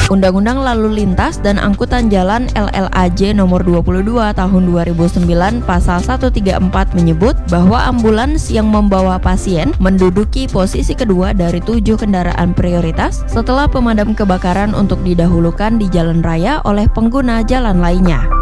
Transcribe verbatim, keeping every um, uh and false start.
Undang-Undang Lalu Lintas dan Angkutan Jalan L L A J Nomor dua puluh dua Tahun dua ribu sembilan Pasal seratus tiga puluh empat menyebut bahwa ambulans yang membawa pasien menduduki posisi kedua dari tujuh kendaraan prioritas setelah pemadam kebakaran untuk didahulukan di jalan raya oleh pengguna jalan lainnya.